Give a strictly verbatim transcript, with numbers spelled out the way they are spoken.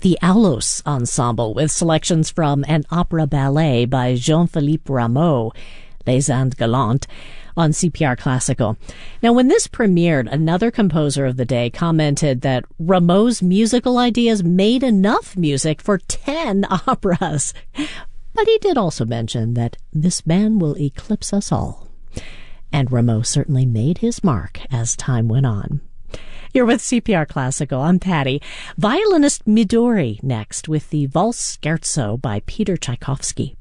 the Aulos Ensemble with selections from an opera ballet by Jean-Philippe Rameau, Les Indes Galantes, on C P R Classical. Now, when this premiered, another composer of the day commented that Rameau's musical ideas made enough music for ten operas. But he did also mention that this man will eclipse us all. And Rameau certainly made his mark as time went on. You're with C P R Classical. I'm Patty. Violinist Midori next with the Valse Scherzo by Peter Tchaikovsky.